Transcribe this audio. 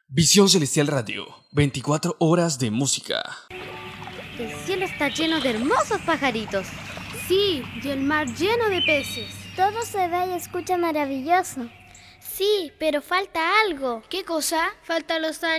Visión Celestial Radio, 24 horas de música. El cielo está lleno de hermosos pajaritos. Sí, y el mar lleno de peces. Todo se ve y escucha maravilloso. Sí, pero falta algo. ¿Qué cosa? Faltan los años.